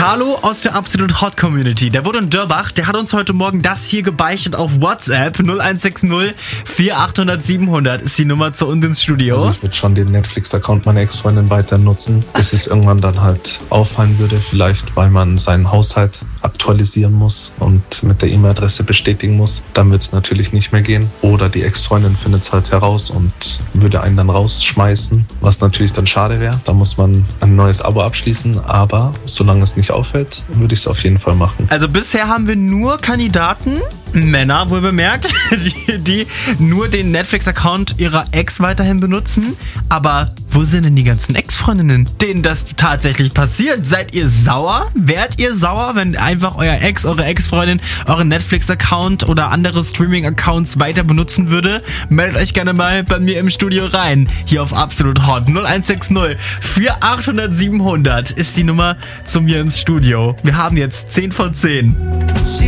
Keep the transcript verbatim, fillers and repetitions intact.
Carlo aus der Absolut Hot Community, der wohnt in Dörbach, der hat uns heute Morgen das hier gebeichtet auf WhatsApp. null eins sechs null vier achthundert siebenhundert ist die Nummer zu uns ins Studio. Also ich würde schon den Netflix-Account meiner Ex-Freundin weiter nutzen, bis es irgendwann dann halt auffallen würde. Vielleicht, weil man seinen Haushalt aktualisieren muss und mit der E-Mail-Adresse bestätigen muss. Dann wird es natürlich nicht mehr gehen. Oder die Ex-Freundin findet es halt heraus und würde einen dann rausschmeißen, was natürlich dann schade wäre. Da muss man ein neues Abo abschließen, aber solange es nicht auffällt, würde ich es auf jeden Fall machen. Also bisher haben wir nur Kandidaten, Männer wohl bemerkt, die, die nur den Netflix-Account ihrer Ex weiterhin benutzen. Aber wo sind denn die ganzen Ex-Freundinnen, denen das tatsächlich passiert? Seid ihr sauer? Wärt ihr sauer, wenn einfach euer Ex, eure Ex-Freundin euren Netflix-Account oder andere Streaming-Accounts weiter benutzen würde? Meldet euch gerne mal bei mir im Studio rein. Hier auf Absolut Hot. null eins sechs null vier achthundert siebenhundert ist die Nummer zu mir ins Studio. Wir haben jetzt zehn vor zehn.